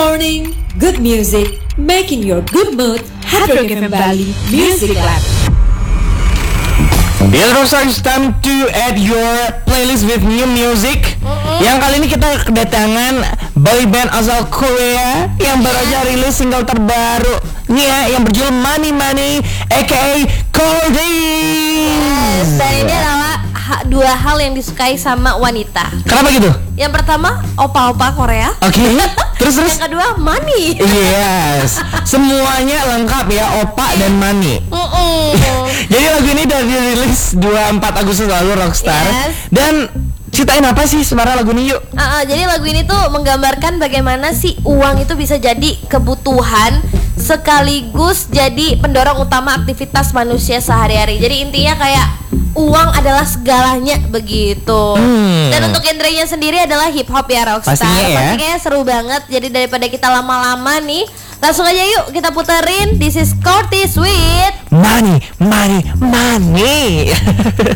morning, good music, making your good mood. Hard Rock FM Bali Music Lab. Dear Rockstars, time to add your playlist with new music. Yang kali ini kita kedatangan boy band asal Korea yang baru aja rilis single terbarunya yang berjudul Money Money aka Cordy. Dan ini adalah dua hal yang disukai sama wanita. Kenapa gitu? Yang pertama, opa-opa Korea. Oke. Terus. Yang kedua, money. Yes. Semuanya lengkap ya, opa dan money. Jadi lagu ini dari rilis 24 Agustus lalu, Rockstar. Yes. Dan ceritain apa sih sebenarnya lagu ini, yuk? Jadi lagu ini tuh menggambarkan bagaimana sih uang itu bisa jadi kebutuhan sekaligus jadi pendorong utama aktivitas manusia sehari-hari. Jadi intinya kayak uang adalah segalanya begitu. Dan untuk genrenya sendiri adalah hip hop ya, Rockstar. Pastinya seru banget. Jadi daripada kita lama-lama nih, langsung aja yuk kita puterin This is Cordy Sweet Money, Money, Money.